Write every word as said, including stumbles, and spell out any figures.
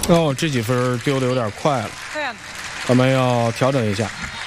哦，这几分丢的有点快了， 对啊， 他们要调整一下。